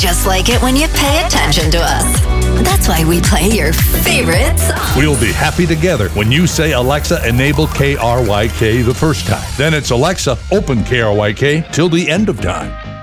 just like it when you pay attention to us. That's why we play your favorite song. We'll be happy together when you say, Alexa, enable KRYK the first time. Then it's Alexa, open KRYK till the end of time.